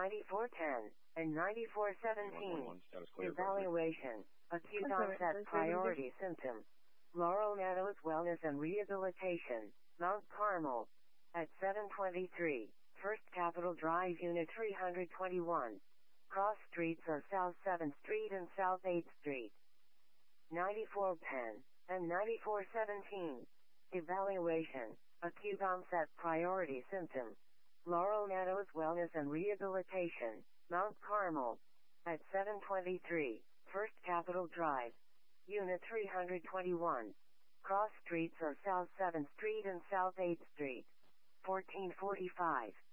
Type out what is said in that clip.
9410 and 9417. Status clear. Evaluation. Acute I'm sorry, onset say it priority symptom. Laurel Meadows Wellness and Rehabilitation, Mount Carmel. At 723, First Capitol Drive, Unit 321. Cross streets are South 7th Street and South 8th Street. 9410 and 9417. Evaluation. Acute onset priority symptom. Laurel Meadows Wellness and Rehabilitation, Mount Carmel. At 723, First Capitol Drive, Unit 321. Cross streets are South 7th Street and South 8th Street. 1445.